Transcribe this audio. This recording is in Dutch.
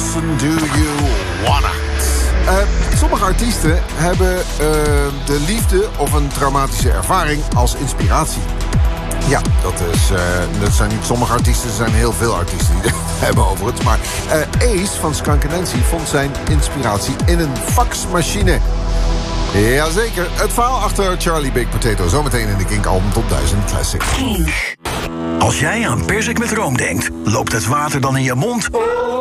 Listen, do you wanna? Sommige artiesten hebben de liefde of een traumatische ervaring als inspiratie. Ja, dat zijn niet sommige artiesten, er zijn heel veel artiesten die dat hebben over het. Maar Ace van Skunk Nancy vond zijn inspiratie in een faxmachine. Jazeker, het verhaal achter Charlie Baked Potato. Zometeen in de Kink Album Top 1000 Classic. Als jij aan perzik met room denkt, loopt het water dan in je mond?